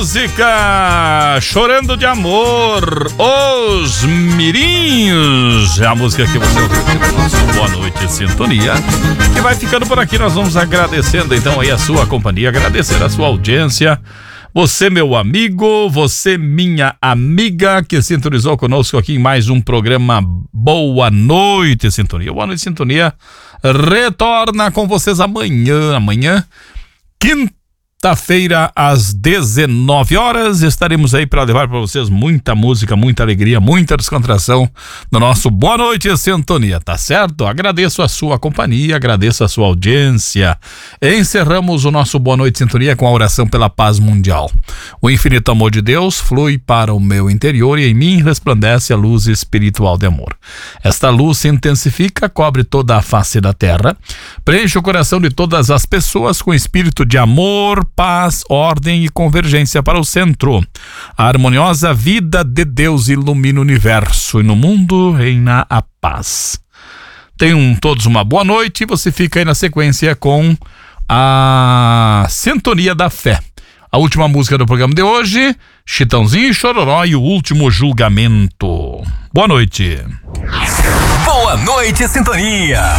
Música Chorando de Amor, Os Mirinhos. É a música que você ouviu aqui no nosso Boa Noite Sintonia, que vai ficando por aqui. Nós vamos agradecendo então aí a sua companhia, agradecer a sua audiência. Você, meu amigo, você, minha amiga, que sintonizou conosco aqui em mais um programa Boa Noite Sintonia. Boa Noite Sintonia retorna com vocês amanhã, quinta-feira, às 19 horas, estaremos aí para levar para vocês muita música, muita alegria, muita descontração no nosso Boa Noite Sintonia, tá certo? Agradeço a sua companhia, agradeço a sua audiência. Encerramos o nosso Boa Noite Sintonia com a oração pela paz mundial. O infinito amor de Deus flui para o meu interior e em mim resplandece a luz espiritual de amor. Esta luz se intensifica, cobre toda a face da terra, preenche o coração de todas as pessoas com espírito de amor, paz, ordem e convergência para o centro. A harmoniosa vida de Deus ilumina o universo e no mundo reina a paz. Tenham todos uma boa noite e você fica aí na sequência com a Sintonia da Fé. A última música do programa de hoje, Chitãozinho e Chororó e o Último Julgamento. Boa noite. Boa Noite Sintonia.